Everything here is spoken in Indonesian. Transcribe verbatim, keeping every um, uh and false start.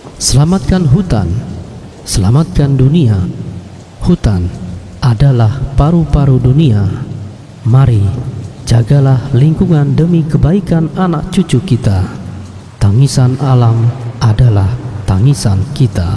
Selamatkan hutan, selamatkan dunia. Hutan adalah paru-paru dunia. Mari jagalah lingkungan demi kebaikan anak cucu kita. Tangisan alam adalah tangisan kita.